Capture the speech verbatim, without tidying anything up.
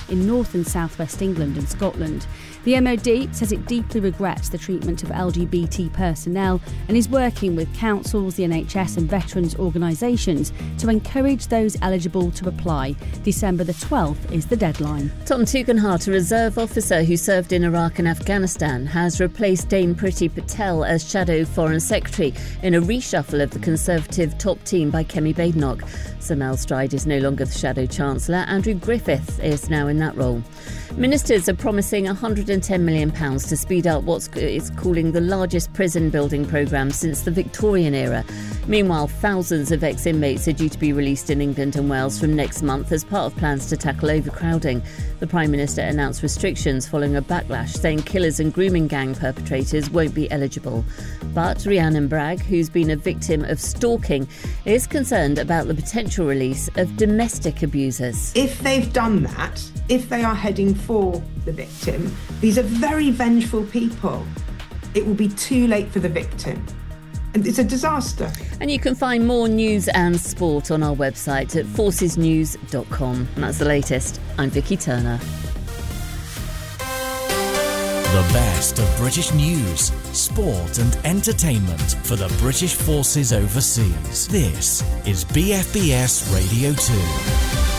in North and South West England and Scotland. The M O D says it deeply regrets the treatment of L G B T personnel and is working with councils, the N H S and veterans organisations to encourage those eligible to apply. December the twelfth is the deadline. Tom Tugendhat, a reserve officer who served in Iraq and Afghanistan, has replaced Dame Priti Patel as Shadow Foreign Secretary in a reshuffle of the Conservative top team by Kemi Badenoch. Sir Mel Stride is no longer the Shadow Chancellor. Andrew Griffith is now in that role. Ministers are promising one hundred ten million pounds to speed up what it's calling the largest prison building programme since the Victorian era. Meanwhile, thousands of ex-inmates are due to be released in England and Wales from next month as part of plans to tackle overcrowding. The Prime Minister announced restrictions following a backlash, saying killers and grooming gang perpetrators won't be eligible. But Rhiannon Bragg, who's been a victim of stalking, is concerned about the potential release of domestic abusers. If they've done that, if they are heading for the victim, these are very vengeful people. It will be too late for the victim. And it's a disaster. And you can find more news and sport on our website at forces news dot com. And that's the latest. I'm Vicky Turner. The best of British news, sport and entertainment for the British Forces overseas. This is B F B S Radio two.